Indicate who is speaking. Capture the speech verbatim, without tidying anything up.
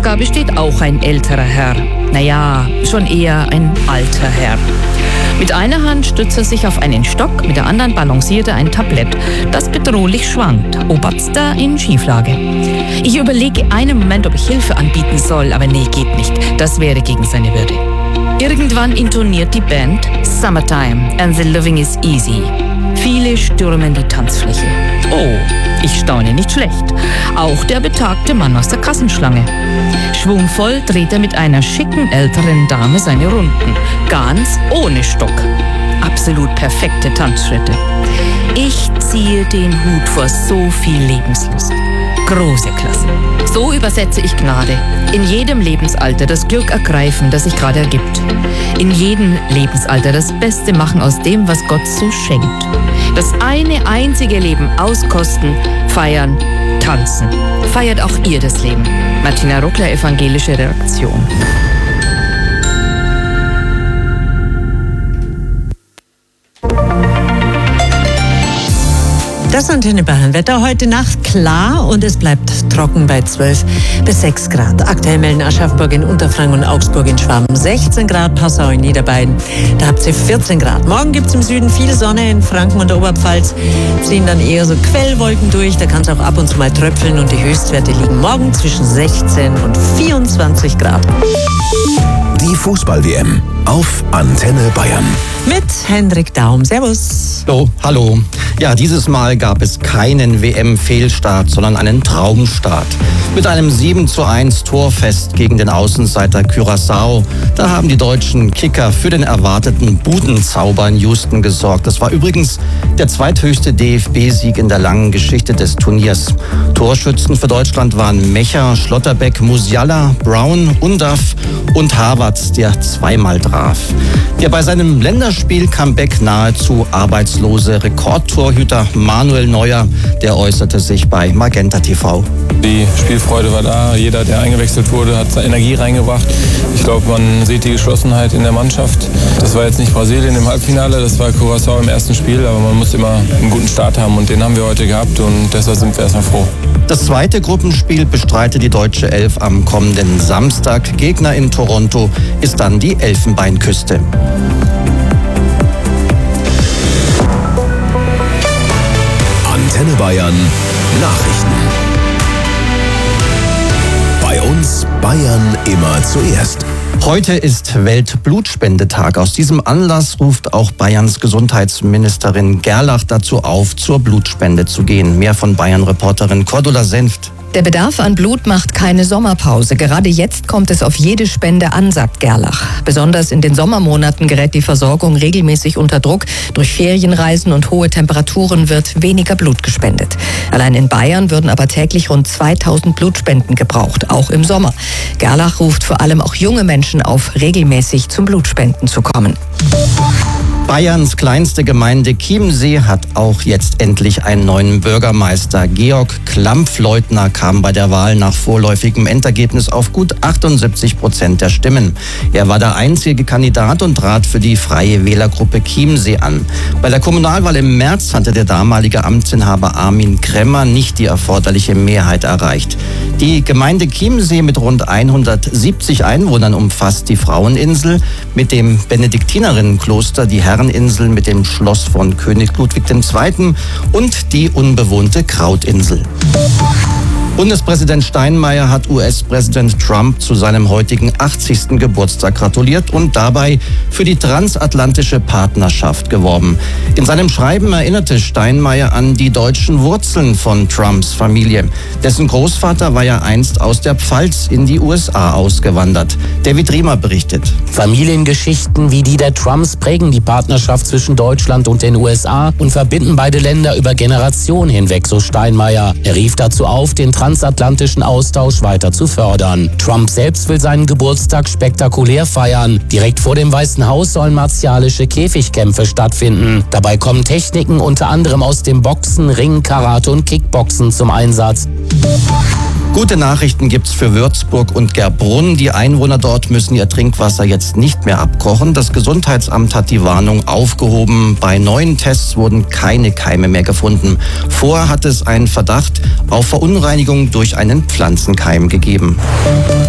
Speaker 1: Ausgabe steht auch ein älterer Herr. Naja, schon eher ein alter Herr. Mit einer Hand stützt er sich auf einen Stock, mit der anderen balanciert er ein Tablett, das bedrohlich schwankt, oberst da in Schieflage. Ich überlege einen Moment, ob ich Hilfe anbieten soll, aber nee, geht nicht. Das wäre gegen seine Würde. Irgendwann intoniert die Band Summertime and the Living is Easy. Viele stürmen die Tanzfläche. Oh, ich staune nicht schlecht. Auch der betagte Mann aus der Kassenschlange. Schwungvoll dreht er mit einer schicken älteren Dame seine Runden. Ganz ohne Stock. Absolut perfekte Tanzschritte. Ich ziehe den Hut vor so viel Lebenslust. Große Klasse. So übersetze ich Gnade. In jedem Lebensalter das Glück ergreifen, das sich gerade ergibt. In jedem Lebensalter das Beste machen aus dem, was Gott so schenkt. Das eine einzige Leben auskosten, feiern, tanzen. Feiert auch ihr das Leben. Martina Ruckler, Evangelische Redaktion.
Speaker 2: Das Antenne Bayern Wetter heute Nacht klar und es bleibt trocken bei zwölf bis sechs Grad. Aktuell melden Aschaffenburg in Unterfranken und Augsburg in Schwaben sechzehn Grad, Passau in Niederbayern, da habt ihr vierzehn Grad. Morgen gibt es im Süden viel Sonne, in Franken und der Oberpfalz ziehen dann eher so Quellwolken durch, da kann es auch ab und zu mal tröpfeln und die Höchstwerte liegen morgen zwischen sechzehn und vierundzwanzig Grad.
Speaker 3: Die Fußball-W M auf Antenne Bayern.
Speaker 2: Mit Hendrik Daum. Servus.
Speaker 4: Hallo, hallo. Ja, dieses Mal gab es keinen W M-Fehlstart, sondern einen Traumstart. Mit einem sieben zu eins Torfest gegen den Außenseiter Curaçao. Da haben die deutschen Kicker für den erwarteten Budenzauber in Houston gesorgt. Das war übrigens der zweithöchste D F B-Sieg in der langen Geschichte des Turniers. Torschützen für Deutschland waren Mecher, Schlotterbeck, Musiala, Brown, Undaff und Havertz, der zweimal traf. Der bei seinem Länderspiel-Comeback nahezu arbeitslose Rekordtorhüter Manuel Neuer, der äußerte sich bei Magenta T V.
Speaker 5: Die Spielfreude war da. Jeder, der eingewechselt wurde, hat seine Energie reingebracht. Ich glaube, man sieht die Geschlossenheit in der Mannschaft. Das war jetzt nicht Brasilien im Halbfinale, das war Curaçao im ersten Spiel, aber man muss immer einen guten Start haben und den haben wir heute gehabt und deshalb sind wir erstmal froh.
Speaker 4: Das zweite Gruppenspiel bestreitet die deutsche Elf am kommenden Samstag. Gegner in Toronto ist dann die Elfenbeinküste.
Speaker 3: Antenne Bayern Nachrichten. Bei uns Bayern immer zuerst.
Speaker 4: Heute ist Weltblutspendetag. Aus diesem Anlass ruft auch Bayerns Gesundheitsministerin Gerlach dazu auf, zur Blutspende zu gehen. Mehr von Bayern-Reporterin Cordula Senft.
Speaker 1: Der Bedarf an Blut macht keine Sommerpause. Gerade jetzt kommt es auf jede Spende an, sagt Gerlach. Besonders in den Sommermonaten gerät die Versorgung regelmäßig unter Druck. Durch Ferienreisen und hohe Temperaturen wird weniger Blut gespendet. Allein in Bayern würden aber täglich rund zweitausend Blutspenden gebraucht, auch im Sommer. Gerlach ruft vor allem auch junge Menschen auf, regelmäßig zum Blutspenden zu kommen.
Speaker 4: Bayerns kleinste Gemeinde Chiemsee hat auch jetzt endlich einen neuen Bürgermeister. Georg Klampfleutner kam bei der Wahl nach vorläufigem Endergebnis auf gut achtundsiebzig Prozent der Stimmen. Er war der einzige Kandidat und trat für die Freie Wählergruppe Chiemsee an. Bei der Kommunalwahl im März hatte der damalige Amtsinhaber Armin Kremmer nicht die erforderliche Mehrheit erreicht. Die Gemeinde Chiemsee mit rund hundertsiebzig Einwohnern umfasst die Fraueninsel mit dem Benediktinerinnenkloster, die Herreninsel mit dem Schloss von König Ludwig der Zweite. und die unbewohnte Krautinsel. Bundespräsident Steinmeier hat U S-Präsident Trump zu seinem heutigen achtzigsten Geburtstag gratuliert und dabei für die transatlantische Partnerschaft geworben. In seinem Schreiben erinnerte Steinmeier an die deutschen Wurzeln von Trumps Familie. Dessen Großvater war ja einst aus der Pfalz in die U S A ausgewandert. David Riemer berichtet.
Speaker 6: Familiengeschichten wie die der Trumps prägen die Partnerschaft zwischen Deutschland und den U S A und verbinden beide Länder über Generationen hinweg, so Steinmeier. Er rief dazu auf, den transatlantischen Austausch weiter zu fördern. Trump selbst will seinen Geburtstag spektakulär feiern. Direkt vor dem Weißen Haus sollen martialische Käfigkämpfe stattfinden. Dabei kommen Techniken unter anderem aus dem Boxen, Ringen, Karate und Kickboxen zum Einsatz.
Speaker 4: Gute Nachrichten gibt's für Würzburg und Gerbrunn. Die Einwohner dort müssen ihr Trinkwasser jetzt nicht mehr abkochen. Das Gesundheitsamt hat die Warnung aufgehoben. Bei neuen Tests wurden keine Keime mehr gefunden. Vorher hat es einen Verdacht auf Verunreinigung durch einen Pflanzenkeim gegeben.